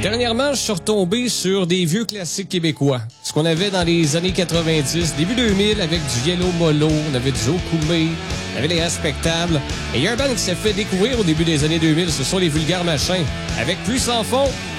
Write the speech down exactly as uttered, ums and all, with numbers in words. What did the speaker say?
Dernièrement, je suis retombé sur des vieux classiques québécois. Ce qu'on avait dans les années quatre-vingt-dix, début deux mille, avec du Yellow Molo, on avait du Zokoumé, on avait les Respectables. Et il y a un band qui s'est fait découvrir au début des années deux mille, ce sont les Vulgaires Machins. Avec Plus sans fond,